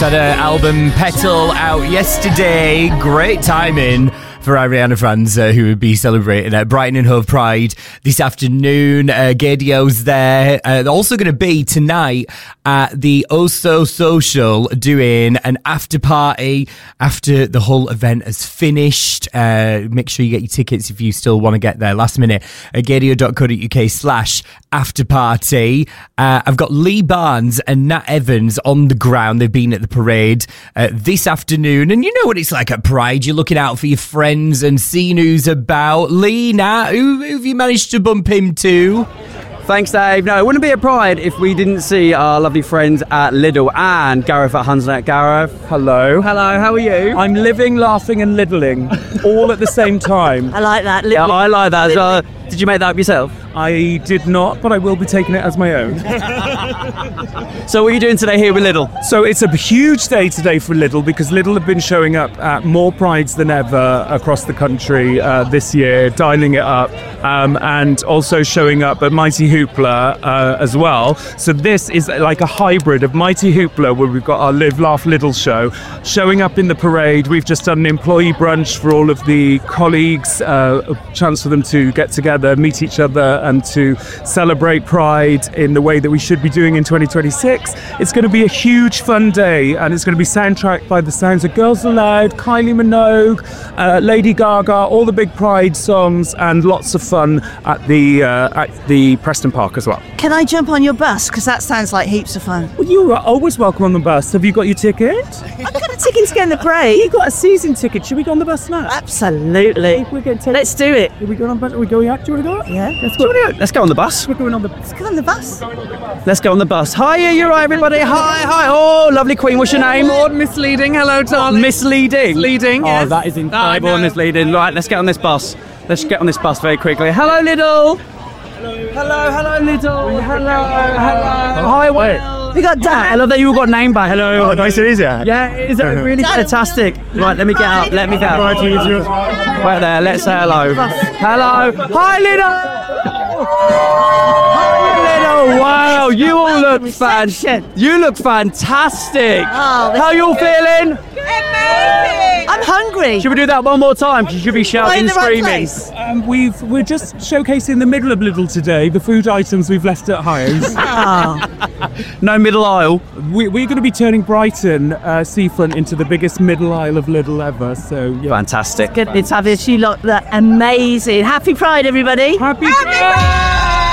had her album Petal out yesterday. Great timing for Ariana fans who would be celebrating at Brighton and Hove Pride this afternoon. Gadio's there. They're also going to be tonight at the Oso Social doing an after party after the whole event has finished. Make sure you get your tickets if you still want to get there last minute at gadio.co.uk/after party. I've got Lee Barnes and Nat Evans on the ground. They've been at the parade this afternoon, and you know what it's like at Pride. You're looking out for your friends and seeing who's about. Lee, Nat, who have you managed to bump into? Thanks, Dave. No, it wouldn't be a Pride if we didn't see our lovely friends at Lidl and Gareth at Hunsnet. Gareth, hello. Hello, how are you? I'm living, laughing and liddling all at the same time. I like that. Yeah, I like that as well. Did you make that up yourself? I did not, but I will be taking it as my own. So what are you doing today here with Lidl? So it's a huge day today for Lidl because Lidl have been showing up at more Prides than ever across the country this year, dialing it up, and also showing up at Mighty Hoopla as well. So this is like a hybrid of Mighty Hoopla, where we've got our Live, Laugh, Lidl show, showing up in the parade. We've just done an employee brunch for all of the colleagues, a chance for them to get together, meet each other, and to celebrate Pride in the way that we should be doing in 2026. It's going to be a huge fun day, and it's going to be soundtracked by the sounds of Girls Aloud, Kylie Minogue, Lady Gaga, all the big Pride songs, and lots of fun at the Preston Park as well. Can I jump on your bus? Because that sounds like heaps of fun. Well, you are always welcome on the bus. Have you got your ticket? I've got a ticket to get in the parade. You've got a season ticket. Should we go on the bus now? Absolutely. Let's do it. Are we going on bus? Are we going out? Do you want to go out? Yeah. Let's go on the bus. We're going on the Let's go on the bus. Let's go on the bus. Hiya, you're right, everybody. Hi. Oh, lovely Queen. What's your name? Lord Misleading. Hello, darling. Misleading. Misleading, yes. Oh, that is incredible. Misleading. Right, let's get on this bus. Let's get on this bus very quickly. Hello, Lidl. Hello, Lidl. Hello. Hi, Will. We got Dan. I love that you all got name back. Hello. Oh, nice it is, yeah. Yeah, it's really fantastic. Right, let me get up. Right there, let's say hello. Hello. Hi, Lidl. Wow, you all look fantastic. How are you all feeling? Amazing. I'm hungry. Should we do that one more time? You should be shouting, screaming. We're just showcasing the middle of Lidl today, the food items we've left at Highs. No middle aisle. We're going to be turning Brighton seafront into the biggest middle aisle of Lidl ever. So yeah. Fantastic. Goodness, have you lot look amazing. Happy Pride, everybody. Happy Pride!